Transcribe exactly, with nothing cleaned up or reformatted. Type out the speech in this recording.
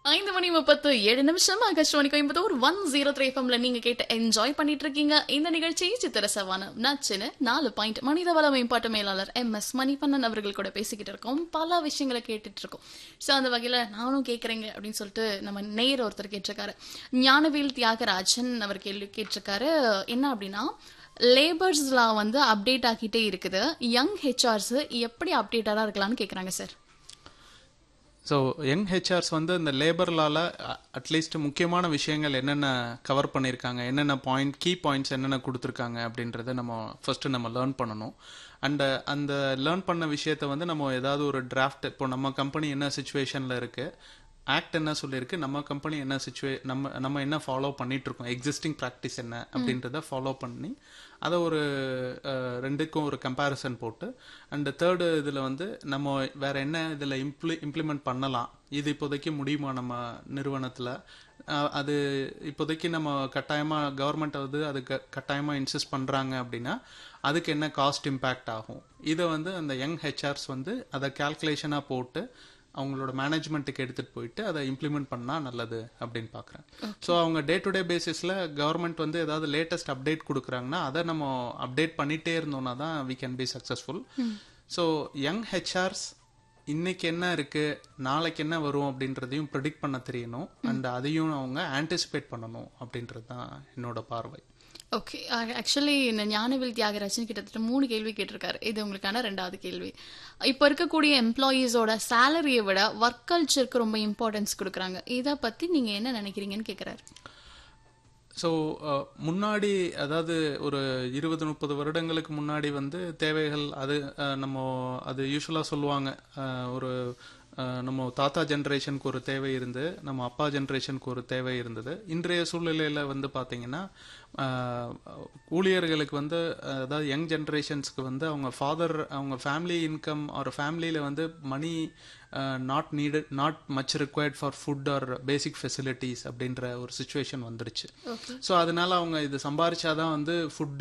ஐந்து மணி முப்பத்து ஏழு நிமிஷம் Akashvani Coimbatore one zero three எஃப்எம்ல நீங்க கேட்டு என்ஜாய் பண்ணிட்டு இருக்கீங்க. இந்த நிகழ்ச்சி சித்திர சவானம் நச்சுன்னு நாலு பாயிண்ட் மனித வள மேம்பாட்டு மேலாளர் எம் எஸ் மணிவண்ணன் அவர்கள் கூட பேசிக்கிட்டு இருக்கோம். பல விஷயங்களை கேட்டுட்டு இருக்கோம். ஸோ அந்த வகையில நானும் கேட்கறேங்க அப்படின்னு சொல்லிட்டு நம்ம நேர் ஒருத்தர் கேட்டிருக்காரு. ஞானவேல் தியாகராஜன் அவர் கேள்வி கேட்டிருக்காரு. என்ன அப்படின்னா, லேபர்ஸ் லா வந்து அப்டேட் ஆகிட்டே இருக்குது, யங் ஹெச்ஆர்ஸ் எப்படி அப்டேட்டடா இருக்கலாம்னு கேக்குறாங்க சார். ஸோ யங் ஹெச்ஆர்ஸ் வந்து இந்த லேபர் லால அட்லீஸ்ட் முக்கியமான விஷயங்கள் என்னென்ன கவர் பண்ணியிருக்காங்க, என்னென்ன பாயிண்ட் கீ பாயிண்ட்ஸ் என்னென்ன கொடுத்துருக்காங்க அப்படின்றத நம்ம ஃபர்ஸ்ட் நம்ம லேர்ன் பண்ணணும். அண்ட் அந்த லேர்ன் பண்ண விஷயத்த வந்து நம்ம ஏதாவது ஒரு டிராஃப்ட், இப்போ நம்ம கம்பெனி என்ன சுச்சுவேஷனில் இருக்குது, ஆக்ட் என்ன சொல்லியிருக்கு, நம்ம கம்பெனி என்ன சுச்சுவே நம்ம நம்ம என்ன ஃபாலோ பண்ணிட்டு இருக்கோம், எக்ஸிஸ்டிங் ப்ராக்டிஸ் என்ன அப்படின்றத ஃபாலோ பண்ணி அதை ஒரு ரெண்டுக்கும் ஒரு கம்பேரிசன் போட்டு, அண்ட் தேர்டு இதில் வந்து நம்ம வேற என்ன இதில் இம்ப்ளி இம்ப்ளிமெண்ட் பண்ணலாம், இது இப்போதைக்கு முடியுமா நம்ம நிறுவனத்தில், அது இப்போதைக்கு நம்ம கட்டாயமாக கவர்மெண்ட் வந்து அதுக்கு கட்டாயமாக இன்சிஸ்ட் பண்ணுறாங்க அப்படின்னா அதுக்கு என்ன காஸ்ட் இம்பேக்ட் ஆகும், இதை வந்து அந்த யங் ஹெச்ஆர்ஸ் வந்து அதை கால்குலேஷனாக போட்டு அவங்களோட மேனேஜ்மெண்ட்டுக்கு எடுத்துகிட்டு போயிட்டு அதை இம்ப்ளிமெண்ட் பண்ணால் நல்லது அப்படின்னு பார்க்குறேன். ஸோ அவங்க டே டு டே பேசிஸில் கவர்மெண்ட் வந்து ஏதாவது லேட்டஸ்ட் அப்டேட் கொடுக்குறாங்கன்னா அதை நம்ம அப்டேட் பண்ணிகிட்டே இருந்தோம்னா தான் we can be successful. So young HRs இன்னைக்கு என்ன இருக்குது, நாளைக்கு என்ன வரும் அப்படின்றதையும் ப்ரெடிக்ட் பண்ண தெரியணும், அண்ட் அதையும் அவங்க ஆன்டிசிபேட் பண்ணணும் அப்படின்றது தான் என்னோட பார்வை. ஓகே, ஆக்சுவலி இந்த ஞானவேல் தியாகராஜன் கிட்டத்தட்ட மூணு கேள்வி கேட்டிருக்காரு. இது உங்களுக்கான ரெண்டாவது கேள்வி. இப்போ இருக்கக்கூடிய எம்ப்ளாயீஸோட சேலரியை விட ஒர்க் கல்ச்சருக்கு ரொம்ப இம்பார்ட்டன்ஸ் கொடுக்குறாங்க, இதை பற்றி நீங்கள் என்ன நினைக்கிறீங்கன்னு கேட்குறாரு. ஸோ முன்னாடி, அதாவது ஒரு இருபது முப்பது வருடங்களுக்கு முன்னாடி வந்து தேவைகள் அது நம்ம அது யூஸ்வலாக சொல்லுவாங்க, ஒரு நம்ம தாத்தா ஜென்ரேஷனுக்கு ஒரு தேவை இருந்து நம்ம அப்பா ஜென்ரேஷனுக்கு ஒரு தேவை இருந்தது. இன்றைய சூழ்நிலையில் வந்து பார்த்தீங்கன்னா ஊழியர்களுக்கு வந்து, அதாவது யங் ஜென்ரேஷன்ஸ்க்கு வந்து அவங்க ஃபாதர் அவங்க ஃபேமிலி இன்கம் ஒரு ஃபேமிலியில் வந்து மணி not needed not much required for food R basic facilities அப்படின்ற ஒரு சுச்சுவேஷன் வந்துடுச்சு. ஸோ அதனால அவங்க இது சம்பாரிச்சாதான் வந்து ஃபுட்